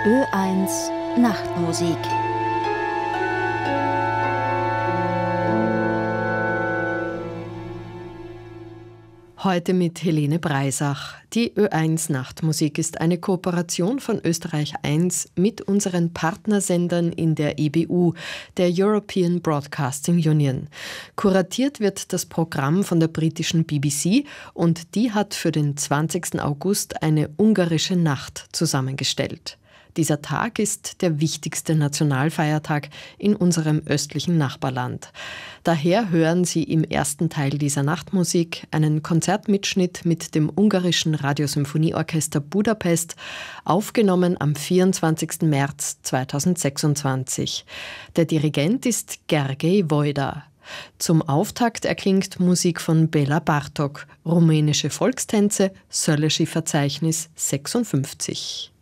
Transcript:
Ö1 Nachtmusik. Heute mit Helene Breisach. Die Ö1 Nachtmusik ist eine Kooperation von Österreich 1 mit unseren Partnersendern in der EBU, der European Broadcasting Union. Kuratiert wird das Programm von der britischen BBC und die hat für den 20. August eine ungarische Nacht zusammengestellt. Dieser Tag ist der wichtigste Nationalfeiertag in unserem östlichen Nachbarland. Daher hören Sie im ersten Teil dieser Nachtmusik einen Konzertmitschnitt mit dem ungarischen Radiosymphonieorchester Budapest, aufgenommen am 24. März 2026. Der Dirigent ist Gergely Vojda. Zum Auftakt erklingt Musik von Bela Bartok, rumänische Volkstänze, Szöllősi Verzeichnis 56.